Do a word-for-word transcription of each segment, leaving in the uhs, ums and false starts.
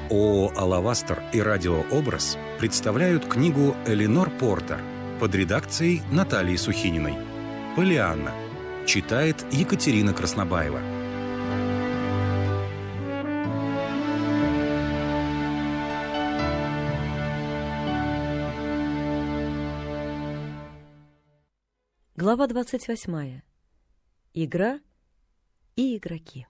ООО «Алавастер» и «Радиообраз» представляют книгу Эленор Портер под редакцией Натальи Сухининой. «Полианна». Читает Екатерина Краснобаева. Глава двадцать восьмая. Игра и игроки.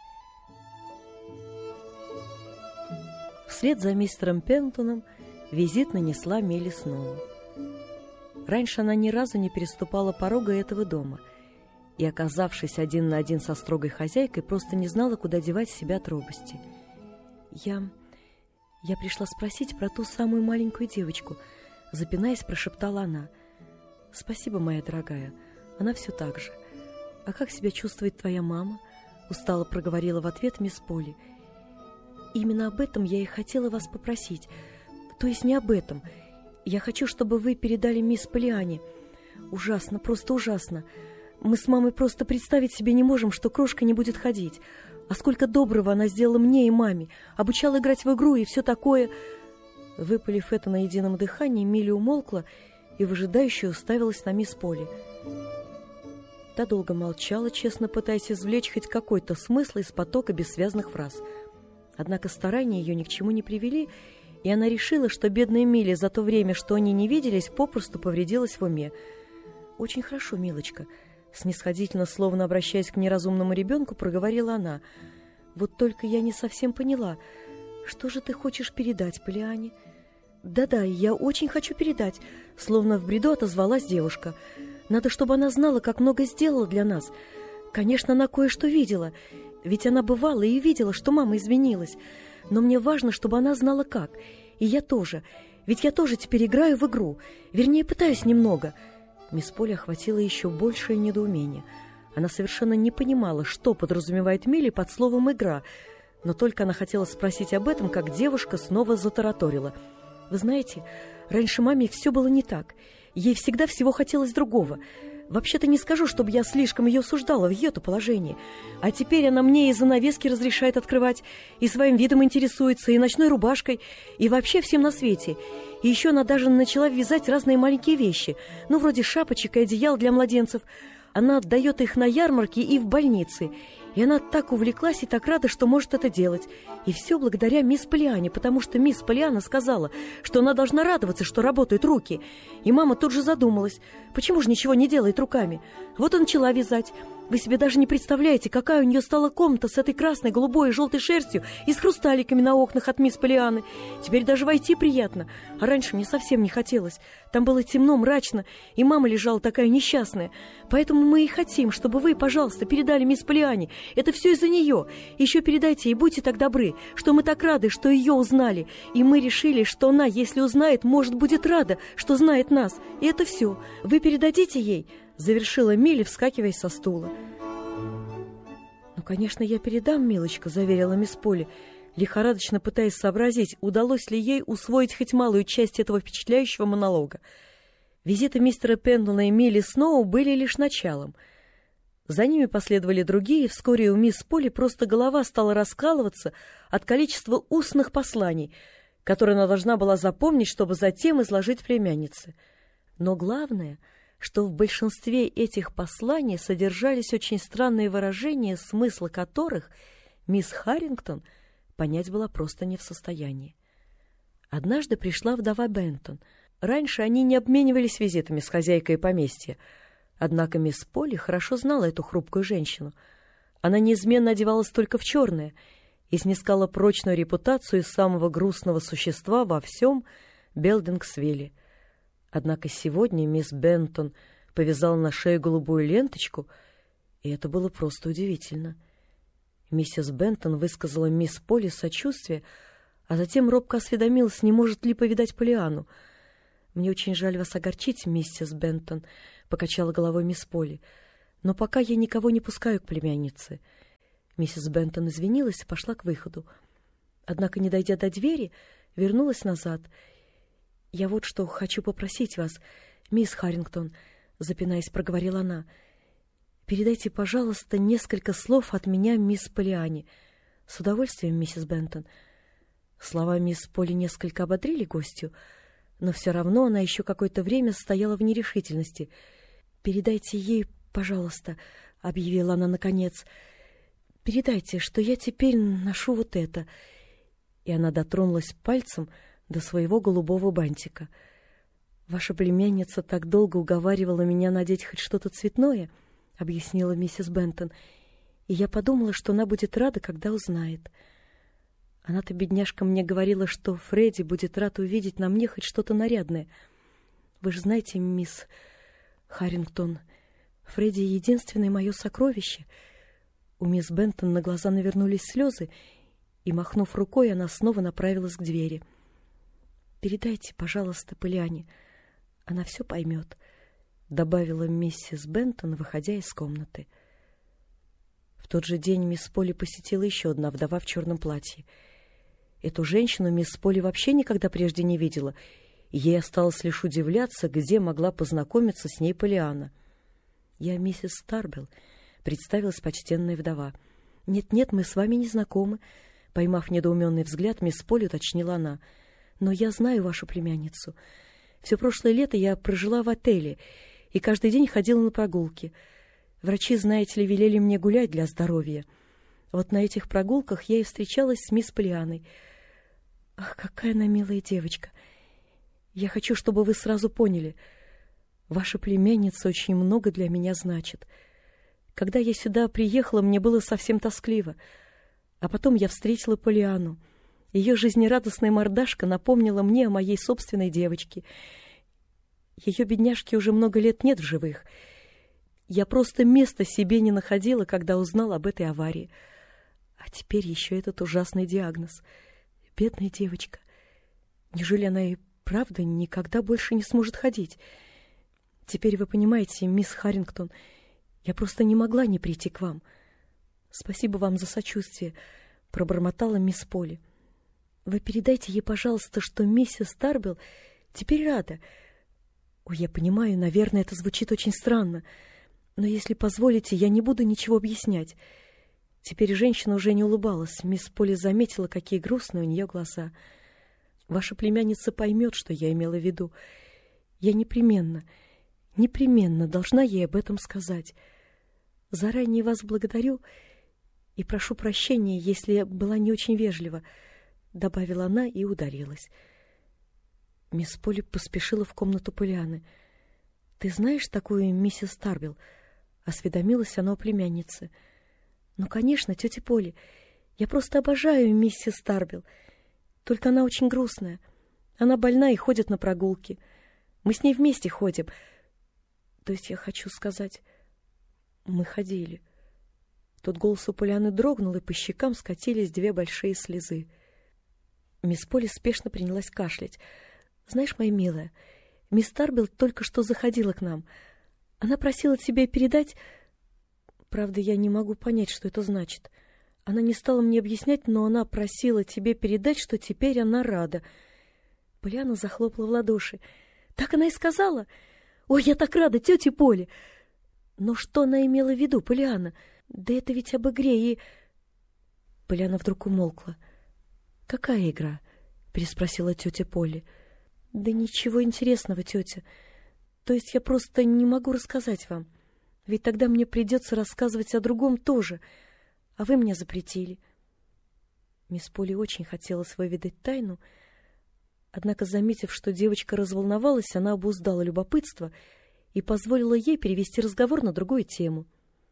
Вслед за мистером Пентоном визит нанесла Милли Сноу. Раньше она ни разу не переступала порога этого дома и, оказавшись один на один со строгой хозяйкой, просто не знала, куда девать себя от робости. «Я... я пришла спросить про ту самую маленькую девочку», — запинаясь, прошептала она. «Спасибо, моя дорогая, она все так же. А как себя чувствует твоя мама?» — устало проговорила в ответ мисс Полли. «Именно об этом я и хотела вас попросить. То есть не об этом. Я хочу, чтобы вы передали мисс Полиане. Ужасно, просто ужасно. Мы с мамой просто представить себе не можем, что крошка не будет ходить. А сколько доброго она сделала мне и маме. Обучала играть в игру и все такое». Выпалив это на едином дыхании, Милли умолкла и выжидающе уставилась на мисс Полли. Та долго молчала, честно пытаясь извлечь хоть какой-то смысл из потока бессвязных фраз. Однако старания ее ни к чему не привели, и она решила, что бедная Милли за то время, что они не виделись, попросту повредилась в уме. «Очень хорошо, милочка», — снисходительно, словно обращаясь к неразумному ребенку, проговорила она. «Вот только я не совсем поняла, что же ты хочешь передать Полиане?» «Да-да, я очень хочу передать», — словно в бреду отозвалась девушка. «Надо, чтобы она знала, как много сделала для нас. Конечно, она кое-что видела, ведь она бывала и видела, что мама изменилась. Но мне важно, чтобы она знала, как. И я тоже, ведь я тоже теперь играю в игру, вернее, пытаюсь немного». Мисс Полли охватила еще большее недоумение. Она совершенно не понимала, что подразумевает Милли под словом «игра», но только она хотела спросить об этом, как девушка снова затараторила. «Вы знаете, раньше маме все было не так. Ей всегда всего хотелось другого. Вообще-то не скажу, чтобы я слишком ее осуждала в ее-то положении. А теперь она мне и занавески разрешает открывать, и своим видом интересуется, и ночной рубашкой, и вообще всем на свете. И еще она даже начала вязать разные маленькие вещи, ну, вроде шапочек и одеял для младенцев. Она отдает их на ярмарке и в больнице. И она так увлеклась и так рада, что может это делать. И все благодаря мисс Полиане, потому что мисс Полиана сказала, что она должна радоваться, что работают руки. И мама тут же задумалась, почему же ничего не делает руками. Вот и начала вязать. Вы себе даже не представляете, какая у нее стала комната с этой красной, голубой и желтой шерстью и с хрусталиками на окнах от мисс Полианы. Теперь даже войти приятно. А раньше мне совсем не хотелось. Там было темно, мрачно, и мама лежала такая несчастная. Поэтому мы и хотим, чтобы вы, пожалуйста, передали мисс Полиане. Это все из-за нее. Еще передайте и будьте так добры, что мы так рады, что ее узнали. И мы решили, что она, если узнает, может, будет рада, что знает нас. И это все. Вы передадите ей?» Завершила Милли, вскакивая со стула. «Ну, конечно, я передам, милочка», — заверила мисс Полли, лихорадочно пытаясь сообразить, удалось ли ей усвоить хоть малую часть этого впечатляющего монолога. Визиты мистера Пентона и Милли Сноу были лишь началом. За ними последовали другие, и вскоре у мисс Полли просто голова стала раскалываться от количества устных посланий, которые она должна была запомнить, чтобы затем изложить племяннице. Но главное, что в большинстве этих посланий содержались очень странные выражения, смысла которых мисс Харрингтон понять была просто не в состоянии. Однажды пришла вдова Бентон. Раньше они не обменивались визитами с хозяйкой поместья, однако мисс Полли хорошо знала эту хрупкую женщину. Она неизменно одевалась только в черное и снискала прочную репутацию самого грустного существа во всем Белдингсвилле. Однако сегодня мисс Бентон повязала на шею голубую ленточку, и это было просто удивительно. Миссис Бентон высказала мисс Полли сочувствие, а затем робко осведомилась, не может ли повидать Полиану. «Мне очень жаль вас огорчить, миссис Бентон», — покачала головой мисс Полли, «но пока я никого не пускаю к племяннице». Миссис Бентон извинилась и пошла к выходу. Однако, не дойдя до двери, вернулась назад. «Я вот что хочу попросить вас, мисс Харрингтон», — запинаясь, проговорила она. «Передайте, пожалуйста, несколько слов от меня мисс Полиане». «С удовольствием, миссис Бентон». Слова мисс Поли несколько ободрили гостью, но все равно она еще какое-то время стояла в нерешительности. «Передайте ей, пожалуйста», — объявила она наконец, — «передайте, что я теперь ношу вот это». И она дотронулась пальцем до своего голубого бантика. «Ваша племянница так долго уговаривала меня надеть хоть что-то цветное», — объяснила миссис Бентон, «и я подумала, что она будет рада, когда узнает. Она-то, бедняжка, мне говорила, что Фредди будет рад увидеть на мне хоть что-то нарядное. Вы же знаете, мисс Харрингтон, Фредди — единственное мое сокровище». У мисс Бентон на глаза навернулись слезы, и, махнув рукой, она снова направилась к двери. «Передайте, пожалуйста, Полиане, она все поймет», — добавила миссис Бентон, выходя из комнаты. В тот же день мисс Поли посетила еще одна вдова в черном платье. Эту женщину мисс Поли вообще никогда прежде не видела, и ей осталось лишь удивляться, где могла познакомиться с ней Полианна. «Я миссис Старбелл», — представилась почтенная вдова. «Нет-нет, мы с вами не знакомы», — поймав недоуменный взгляд, мисс Поли уточнила она. «Но я знаю вашу племянницу. Все прошлое лето я прожила в отеле и каждый день ходила на прогулки. Врачи, знаете ли, велели мне гулять для здоровья. Вот на этих прогулках я и встречалась с мисс Полианной. Ах, какая она милая девочка! Я хочу, чтобы вы сразу поняли. Ваша племянница очень много для меня значит. Когда я сюда приехала, мне было совсем тоскливо. А потом я встретила Полианну. Ее жизнерадостная мордашка напомнила мне о моей собственной девочке. Ее бедняжки уже много лет нет в живых. Я просто места себе не находила, когда узнала об этой аварии. А теперь еще этот ужасный диагноз. Бедная девочка. Неужели она и правда никогда больше не сможет ходить? Теперь вы понимаете, мисс Харрингтон, я просто не могла не прийти к вам. Спасибо вам за сочувствие, пробормотала мисс Поли. Вы передайте ей, пожалуйста, что миссис Старбелл теперь рада. Ой, я понимаю, наверное, это звучит очень странно, но если позволите, я не буду ничего объяснять. Теперь женщина уже не улыбалась. Мисс Поли заметила, какие грустные у нее глаза. Ваша племянница поймет, что я имела в виду. Я непременно, непременно должна ей об этом сказать. Заранее вас благодарю и прошу прощения, если я была не очень вежлива, — добавила она и удалилась. Мисс Поли поспешила в комнату Полианны. — Ты знаешь такую миссис Старбелл? — осведомилась она у племянницы. — Ну, конечно, тетя Поли. Я просто обожаю миссис Старбелл. Только она очень грустная. Она больна и ходит на прогулки. Мы с ней вместе ходим. То есть я хочу сказать, мы ходили. Тут голос у Полианны дрогнул, и по щекам скатились две большие слезы. Мисс Поли спешно принялась кашлять. «Знаешь, моя милая, мисс Старбелл только что заходила к нам. Она просила тебе передать... Правда, я не могу понять, что это значит. Она не стала мне объяснять, но она просила тебе передать, что теперь она рада». Полианна захлопала в ладоши. «Так она и сказала? Ой, я так рада, тетя Поли!» «Но что она имела в виду, Полианна? Да это ведь об игре и...» Полианна вдруг умолкла. «Какая игра?» — переспросила тетя Поли. «Да ничего интересного, тетя. То есть я просто не могу рассказать вам. Ведь тогда мне придется рассказывать о другом тоже, а вы мне запретили». Мисс Поли очень хотелось выведать тайну, однако, заметив, что девочка разволновалась, она обуздала любопытство и позволила ей перевести разговор на другую тему.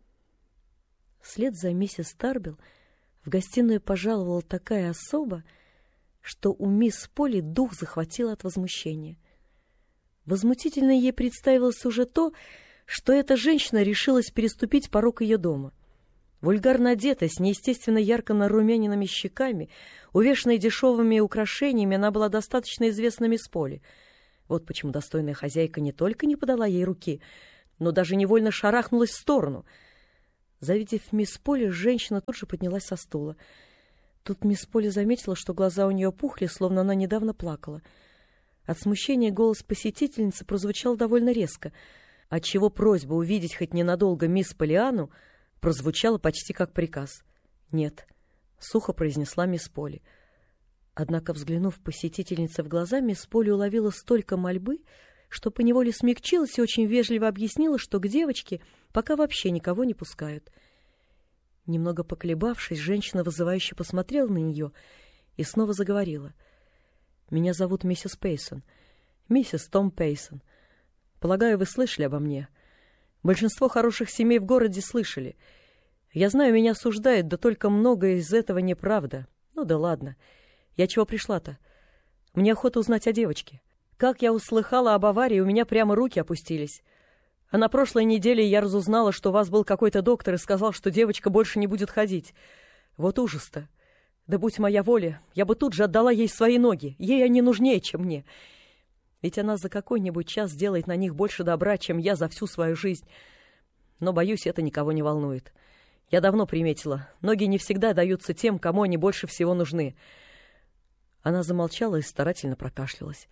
Вслед за миссис Старбелл в гостиную пожаловала такая особа, что у мисс Поли дух захватило от возмущения. Возмутительно ей представилось уже то, что эта женщина решилась переступить порог ее дома. Вульгарно одетая, с неестественно ярко нарумяненными щеками, увешанной дешевыми украшениями, она была достаточно известна мисс Поли. Вот почему достойная хозяйка не только не подала ей руки, но даже невольно шарахнулась в сторону. Завидев мисс Поли, женщина тут же поднялась со стула. Тут мисс Поли заметила, что глаза у нее пухли, словно она недавно плакала. От смущения голос посетительницы прозвучал довольно резко, отчего просьба увидеть хоть ненадолго мисс Полианну прозвучала почти как приказ. «Нет», — сухо произнесла мисс Поли. Однако, взглянув посетительнице в глаза, мисс Полли уловила столько мольбы, что поневоле смягчилась и очень вежливо объяснила, что к девочке пока вообще никого не пускают. Немного поколебавшись, женщина вызывающе посмотрела на нее и снова заговорила. «Меня зовут миссис Пейсон, миссис Том Пейсон. Полагаю, вы слышали обо мне. Большинство хороших семей в городе слышали. Я знаю, меня осуждают, да только многое из этого неправда. Ну да ладно. Я чего пришла-то? Мне охота узнать о девочке. Как я услыхала об аварии, у меня прямо руки опустились. А на прошлой неделе я разузнала, что у вас был какой-то доктор и сказал, что девочка больше не будет ходить. Вот ужас-то. Да будь моя воля, я бы тут же отдала ей свои ноги. Ей они нужнее, чем мне. Ведь она за какой-нибудь час сделает на них больше добра, чем я за всю свою жизнь. Но, боюсь, это никого не волнует. Я давно приметила, ноги не всегда даются тем, кому они больше всего нужны». Она замолчала и старательно прокашлялась.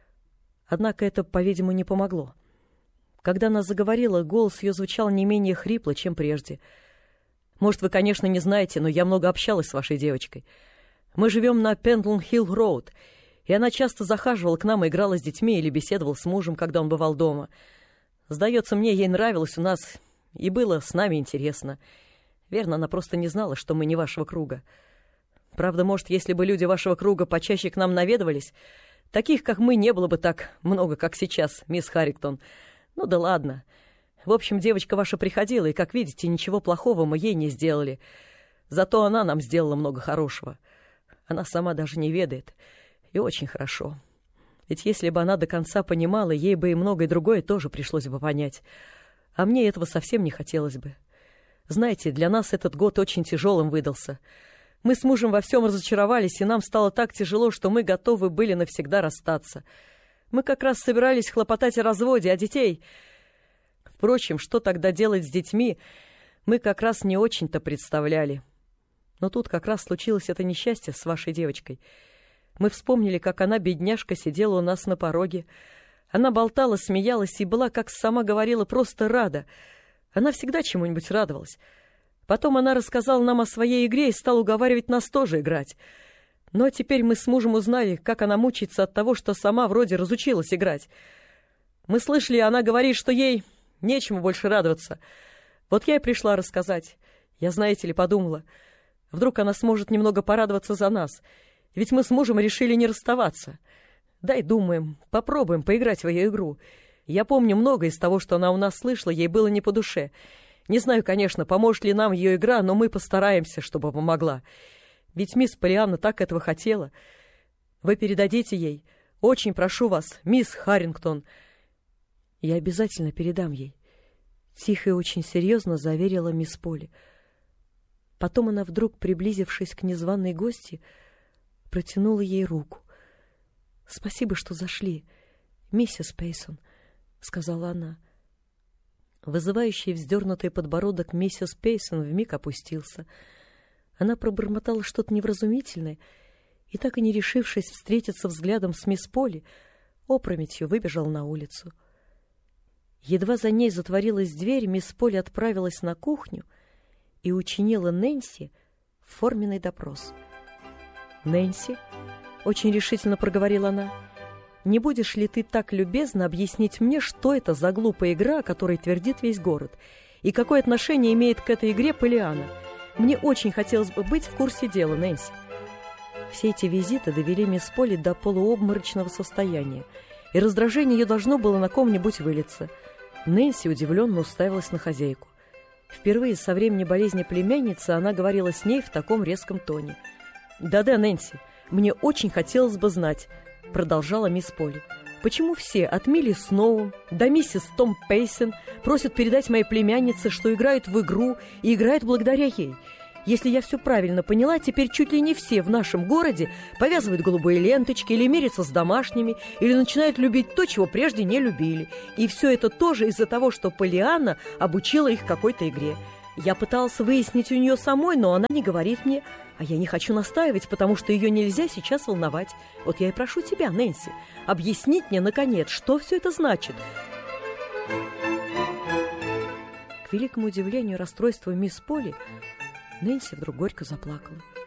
Однако это, по-видимому, не помогло. Когда она заговорила, голос ее звучал не менее хрипло, чем прежде. «Может, вы, конечно, не знаете, но я много общалась с вашей девочкой. Мы живем на Пендлон-Хилл-Роуд, и она часто захаживала к нам и играла с детьми или беседовала с мужем, когда он бывал дома. Сдается мне, ей нравилось у нас, и было с нами интересно. Верно, она просто не знала, что мы не вашего круга. Правда, может, если бы люди вашего круга почаще к нам наведывались, таких, как мы, не было бы так много, как сейчас, мисс Харрингтон. Ну да ладно. В общем, девочка ваша приходила, и, как видите, ничего плохого мы ей не сделали. Зато она нам сделала много хорошего. Она сама даже не ведает. И очень хорошо. Ведь если бы она до конца понимала, ей бы и многое другое тоже пришлось бы понять. А мне этого совсем не хотелось бы. Знаете, для нас этот год очень тяжелым выдался. Мы с мужем во всем разочаровались, и нам стало так тяжело, что мы готовы были навсегда расстаться. Мы как раз собирались хлопотать о разводе, а детей... Впрочем, что тогда делать с детьми, мы как раз не очень-то представляли. Но тут как раз случилось это несчастье с вашей девочкой. Мы вспомнили, как она, бедняжка, сидела у нас на пороге. Она болтала, смеялась и была, как сама говорила, просто рада. Она всегда чему-нибудь радовалась. Потом она рассказала нам о своей игре и стала уговаривать нас тоже играть. Но теперь мы с мужем узнали, как она мучается от того, что сама вроде разучилась играть. Мы слышали, она говорит, что ей нечему больше радоваться. Вот я и пришла рассказать. Я, знаете ли, подумала, вдруг она сможет немного порадоваться за нас. Ведь мы с мужем решили не расставаться. Дай, думаем, попробуем поиграть в ее игру. Я помню многое из того, что она у нас слышала, ей было не по душе. Не знаю, конечно, поможет ли нам ее игра, но мы постараемся, чтобы помогла. Ведь мисс Полианна так этого хотела. Вы передадите ей. Очень прошу вас, мисс Харрингтон. Я обязательно передам ей. Тихо и очень серьезно заверила мисс Полли. Потом она вдруг, приблизившись к незваной гости, протянула ей руку. «Спасибо, что зашли, миссис Пейсон», — сказала она. Вызывающий вздернутый подбородок миссис Пейсон вмиг опустился. Она пробормотала что-то невразумительное и, так и не решившись встретиться взглядом с мисс Полли, опрометью выбежала на улицу. Едва за ней затворилась дверь, мисс Полли отправилась на кухню и учинила Нэнси форменный допрос. «Нэнси», — очень решительно проговорила она, — «не будешь ли ты так любезно объяснить мне, что это за глупая игра, о которой твердит весь город, и какое отношение имеет к этой игре Полианна? Мне очень хотелось бы быть в курсе дела, Нэнси». Все эти визиты довели мисс Полли до полуобморочного состояния, и раздражение ее должно было на ком-нибудь вылиться. Нэнси удивленно уставилась на хозяйку. Впервые со времени болезни племянницы она говорила с ней в таком резком тоне. «Да-да, Нэнси, мне очень хотелось бы знать», — продолжала мисс Полли, «почему все, от Милли Сноу до миссис Том Пейсон, просят передать моей племяннице, что играют в игру и играют благодаря ей? Если я все правильно поняла, теперь чуть ли не все в нашем городе повязывают голубые ленточки или мирятся с домашними, или начинают любить то, чего прежде не любили. И все это тоже из-за того, что Полианна обучила их какой-то игре. Я пыталась выяснить у нее самой, но она не говорит мне, а я не хочу настаивать, потому что ее нельзя сейчас волновать. Вот я и прошу тебя, Нэнси, объяснить мне, наконец, что все это значит». К великому удивлению и расстройству мисс Полли, Нэнси вдруг горько заплакала.